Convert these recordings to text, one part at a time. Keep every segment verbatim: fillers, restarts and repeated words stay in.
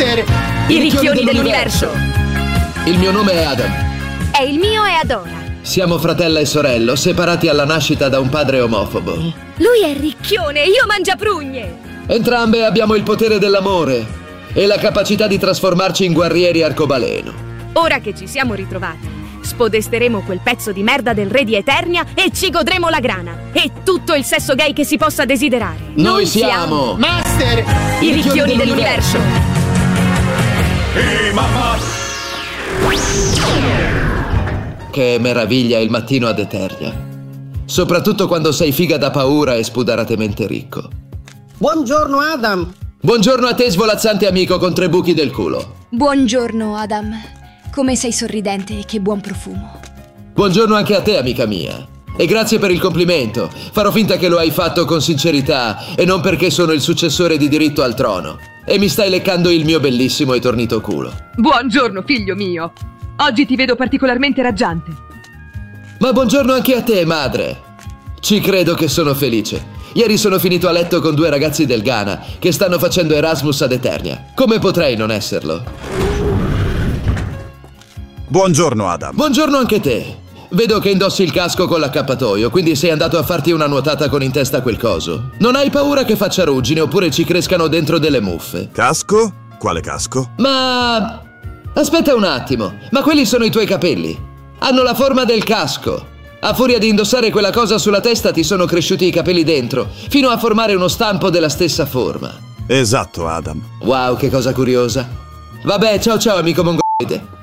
Master! I ricchioni dell'universo! Il mio nome è Adam. E il mio è Adora. Siamo fratello e sorello, separati alla nascita da un padre omofobo. Lui è ricchione, io mangiaprugne! Entrambe abbiamo il potere dell'amore e la capacità di trasformarci in guerrieri arcobaleno. Ora che ci siamo ritrovati, spodesteremo quel pezzo di merda del re di Eternia e ci godremo la grana e tutto il sesso gay che si possa desiderare. Noi, Noi siamo... Master! I ricchioni dell'universo! E mamma! Che meraviglia il mattino ad Eternia. Soprattutto quando sei figa da paura e spudoratamente ricco. Buongiorno Adam. Buongiorno a te, svolazzante amico con tre buchi del culo. Buongiorno Adam. Come sei sorridente e che buon profumo. Buongiorno anche a te, amica mia. E grazie per il complimento. Farò finta che lo hai fatto con sincerità e non perché sono il successore di diritto al trono. E mi stai leccando il mio bellissimo e tornito culo. Buongiorno, figlio mio. Oggi ti vedo particolarmente raggiante. Ma buongiorno anche a te, madre. Ci credo che sono felice. Ieri sono finito a letto con due ragazzi del Ghana che stanno facendo Erasmus ad Eternia. Come potrei non esserlo? Buongiorno, Adam. Buongiorno anche te. Vedo che indossi il casco con l'accappatoio, quindi sei andato a farti una nuotata con in testa quel coso. Non hai paura che faccia ruggine oppure ci crescano dentro delle muffe? Casco? Quale casco? Ma... aspetta un attimo, ma quelli sono i tuoi capelli. Hanno la forma del casco. A furia di indossare quella cosa sulla testa ti sono cresciuti i capelli dentro, fino a formare uno stampo della stessa forma. Esatto, Adam. Wow, che cosa curiosa. Vabbè, ciao ciao amico mongoloide.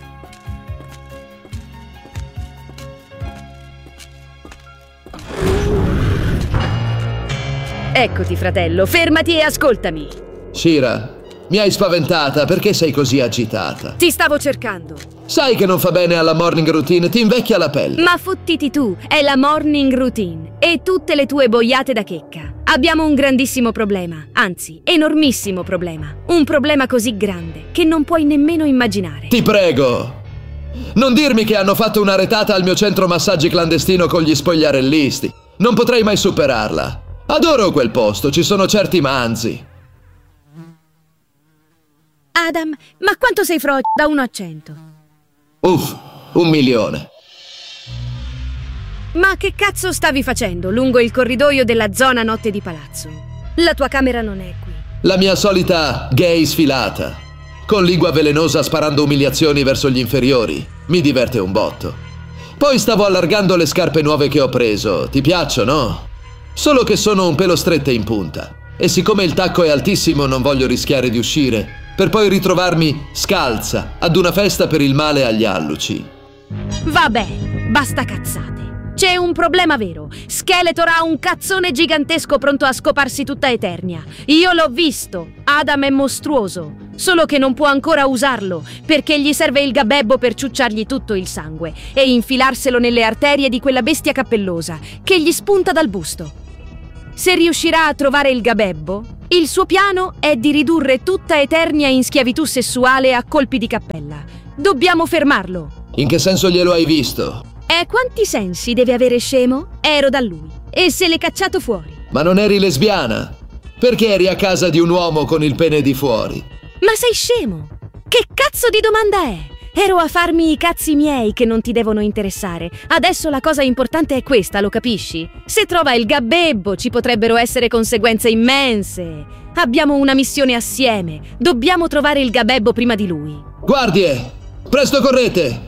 Eccoti, fratello, fermati e ascoltami. Shira, mi hai spaventata, perché sei così agitata? Ti stavo cercando. Sai che non fa bene alla morning routine, ti invecchia la pelle. Ma fottiti tu, è la morning routine e tutte le tue boiate da checca. Abbiamo un grandissimo problema, anzi, enormissimo problema. Un problema così grande che non puoi nemmeno immaginare. Ti prego, non dirmi che hanno fatto una retata al mio centro massaggi clandestino con gli spogliarellisti. Non potrei mai superarla. Adoro quel posto, ci sono certi manzi. Adam, ma quanto sei frocio da uno a cento? Uff, un milione. Ma che cazzo stavi facendo lungo il corridoio della zona notte di palazzo? La tua camera non è qui. La mia solita gay sfilata, con lingua velenosa sparando umiliazioni verso gli inferiori. Mi diverte un botto. Poi stavo allargando le scarpe nuove che ho preso. Ti piacciono? Solo che sono un pelo strette in punta. E siccome il tacco è altissimo non voglio rischiare di uscire per poi ritrovarmi scalza ad una festa per il male agli alluci. Vabbè, basta cazzate. C'è un problema vero. Skeletor ha un cazzone gigantesco pronto a scoparsi tutta Eternia. Io l'ho visto. Adam è mostruoso. Solo che non può ancora usarlo, perché gli serve il gabebbo per ciucciargli tutto il sangue e infilarselo nelle arterie di quella bestia cappellosa che gli spunta dal busto. Se riuscirà a trovare il gabebbo, il suo piano è di ridurre tutta Eternia in schiavitù sessuale a colpi di cappella. Dobbiamo fermarlo. In che senso glielo hai visto? E quanti sensi deve avere, scemo? Ero da lui e se l'è cacciato fuori. Ma non eri lesbiana? Perché eri a casa di un uomo con il pene di fuori? Ma sei scemo? Che cazzo di domanda è? Ero a farmi i cazzi miei che non ti devono interessare. Adesso la cosa importante è questa, lo capisci? Se trova il gabebbo ci potrebbero essere conseguenze immense. Abbiamo una missione assieme. Dobbiamo trovare il gabebbo prima di lui. Guardie! Presto correte!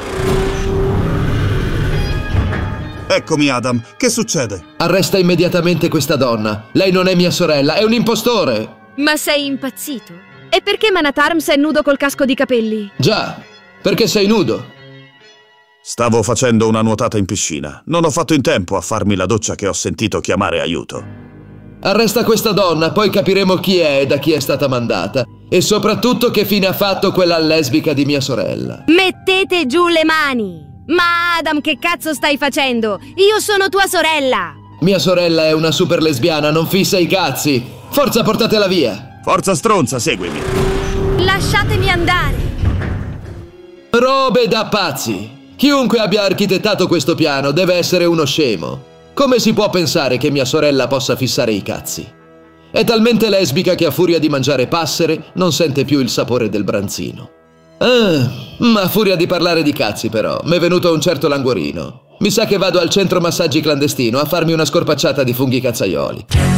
Eccomi, Adam. Che succede? Arresta immediatamente questa donna. Lei non è mia sorella, è un impostore! Ma sei impazzito? E perché Manatarms è nudo col casco di capelli? Già, perché sei nudo. Stavo facendo una nuotata in piscina. Non ho fatto in tempo a farmi la doccia che ho sentito chiamare aiuto. Arresta questa donna, poi capiremo chi è e da chi è stata mandata. E soprattutto che fine ha fatto quella lesbica di mia sorella. Mettete giù le mani! Ma Adam, che cazzo stai facendo? Io sono tua sorella! Mia sorella è una super lesbiana, non fissa i cazzi. Forza, portatela via! Forza stronza, seguimi! Lasciatemi andare! Robe da pazzi! Chiunque abbia architettato questo piano deve essere uno scemo. Come si può pensare che mia sorella possa fissare i cazzi? È talmente lesbica che a furia di mangiare passere non sente più il sapore del branzino. Ah, ma a furia di parlare di cazzi però, m'è venuto un certo languorino. Mi sa che vado al centro massaggi clandestino a farmi una scorpacciata di funghi cazzaioli.